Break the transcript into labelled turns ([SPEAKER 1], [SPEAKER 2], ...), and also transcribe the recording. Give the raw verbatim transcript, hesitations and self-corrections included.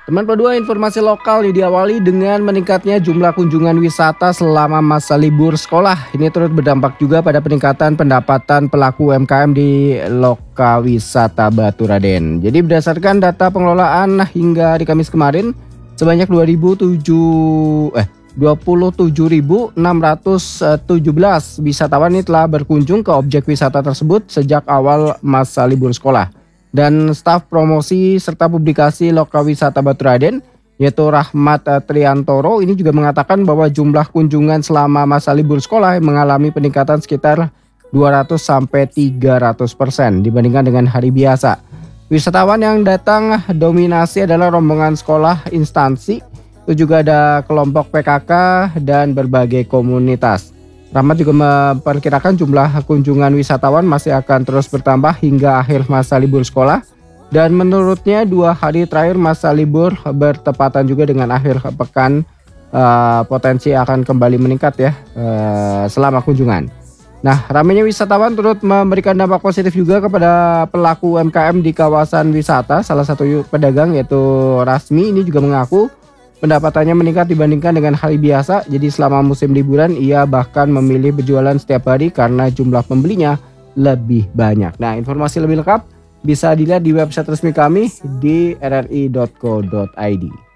[SPEAKER 1] Teman Pedua, informasi lokal ini diawali dengan meningkatnya jumlah kunjungan wisata selama masa libur sekolah. Ini turut berdampak juga pada peningkatan pendapatan pelaku U M K M di Lokawisata Baturaden. Jadi berdasarkan data pengelolaan hingga di Kamis kemarin, sebanyak dua ribu tujuh eh dua puluh tujuh ribu enam ratus tujuh belas wisatawan ini telah berkunjung ke objek wisata tersebut sejak awal masa libur sekolah. Dan staf promosi serta publikasi Lokawisata Baturaden yaitu Rahmat Triantoro ini juga mengatakan bahwa jumlah kunjungan selama masa libur sekolah mengalami peningkatan sekitar dua ratus sampai tiga ratus persen dibandingkan dengan hari biasa. Wisatawan yang datang dominasi adalah rombongan sekolah, instansi, itu juga ada kelompok P K K dan berbagai komunitas. Rahmat juga memperkirakan jumlah kunjungan wisatawan masih akan terus bertambah hingga akhir masa libur sekolah. Dan menurutnya dua hari terakhir masa libur bertepatan juga dengan akhir pekan, uh, potensi akan kembali meningkat ya uh, selama kunjungan. Nah, ramainya wisatawan turut memberikan dampak positif juga kepada pelaku U M K M di kawasan wisata. Salah satu pedagang yaitu Rasmi ini juga mengaku pendapatannya meningkat dibandingkan dengan hari biasa. Jadi selama musim liburan ia bahkan memilih berjualan setiap hari karena jumlah pembelinya lebih banyak. Nah, informasi lebih lengkap bisa dilihat di website resmi kami di r r i dot co dot i d.